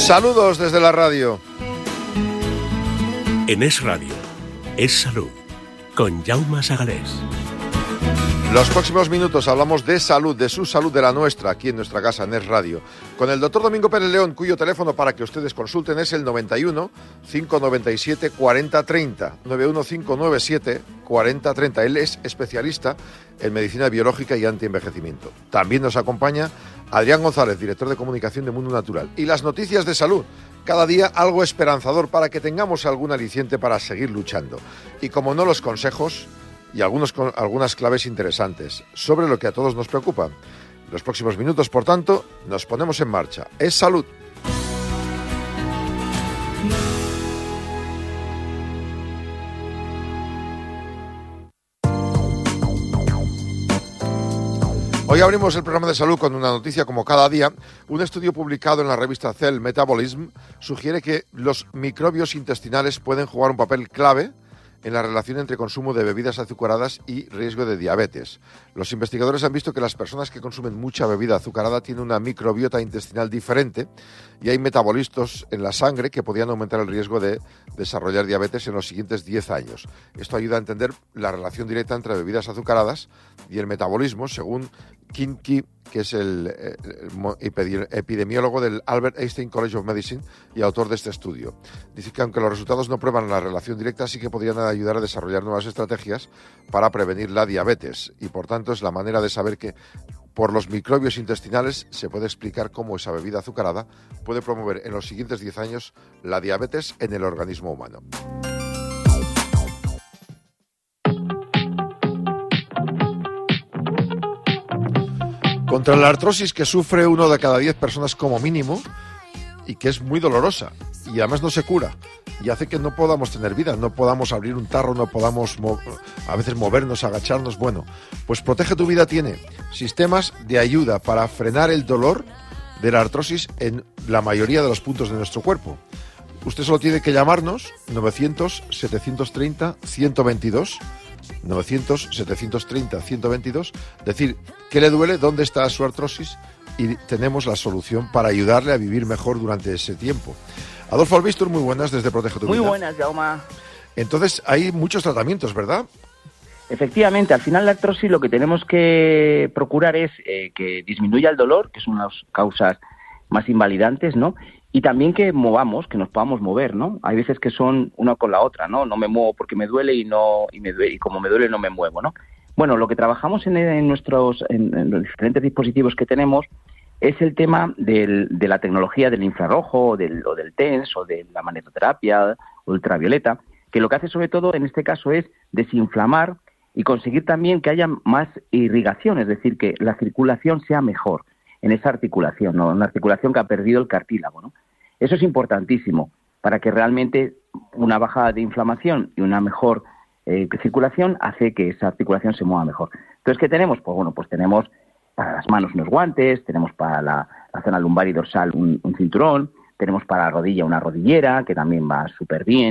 Saludos desde la radio. En Es Radio, Es Salud, con Jaume Sagalés. Los próximos minutos hablamos de salud, de su salud, de la nuestra, aquí en nuestra casa, en Es Radio, con el doctor Domingo Pérez León, cuyo teléfono para que ustedes consulten es el 91 597 4030, 91 597 4030. Él es especialista en medicina biológica y antienvejecimiento. También nos acompaña Adrián González, director de comunicación de Mundo Natural. Y las noticias de salud, cada día algo esperanzador para que tengamos algún aliciente para seguir luchando. Y como no, los consejos y algunas claves interesantes sobre lo que a todos nos preocupa. En los próximos minutos, por tanto, nos ponemos en marcha. Es salud. Hoy abrimos el programa de salud con una noticia como cada día. Un estudio publicado en la revista Cell Metabolism sugiere que los microbios intestinales pueden jugar un papel clave en la relación entre consumo de bebidas azucaradas y riesgo de diabetes. Los investigadores han visto que las personas que consumen mucha bebida azucarada tienen una microbiota intestinal diferente y hay metabolitos en la sangre que podrían aumentar el riesgo de desarrollar diabetes en los siguientes 10 años. Esto ayuda a entender la relación directa entre bebidas azucaradas y el metabolismo, según Kim Key, que es el epidemiólogo del Albert Einstein College of Medicine y autor de este estudio. Dice que aunque los resultados no prueban la relación directa, sí que podrían ayudar a desarrollar nuevas estrategias para prevenir la diabetes. Y por tanto es la manera de saber que por los microbios intestinales se puede explicar cómo esa bebida azucarada puede promover en los siguientes 10 años la diabetes en el organismo humano. Contra la artrosis, que sufre 1 de cada 10 personas como mínimo y que es muy dolorosa y además no se cura y hace que no podamos tener vida, no podamos abrir un tarro, no podamos a veces movernos, agacharnos. Bueno, pues Protege tu Vida tiene sistemas de ayuda para frenar el dolor de la artrosis en la mayoría de los puntos de nuestro cuerpo. Usted solo tiene que llamarnos 900-730-122, 900-730-122, decir qué le duele, dónde está su artrosis y tenemos la solución para ayudarle a vivir mejor durante ese tiempo. Adolfo Albistur, muy buenas desde Protege tu Vida. Muy buenas, Jaume. Entonces hay muchos tratamientos, ¿verdad? Efectivamente, al final la artrosis lo que tenemos que procurar es que disminuya el dolor, que es una de las causas más invalidantes, ¿no? Y también que movamos, que nos podamos mover, ¿no? Hay veces que son una con la otra, ¿no? No me muevo porque me duele y como me duele no me muevo, ¿no? Bueno, lo que trabajamos en los diferentes dispositivos que tenemos es el tema de la tecnología del infrarrojo o del TENS o de la magnetoterapia ultravioleta, que lo que hace sobre todo en este caso es desinflamar y conseguir también que haya más irrigación, es decir, que la circulación sea mejor en esa articulación, ¿no? Una articulación que ha perdido el cartílago, ¿no? Eso es importantísimo para que realmente una bajada de inflamación y una mejor circulación hace que esa articulación se mueva mejor. Entonces, ¿qué tenemos? Pues bueno, pues tenemos para las manos unos guantes, tenemos para la zona lumbar y dorsal un cinturón, tenemos para la rodilla una rodillera, que también va súper bien.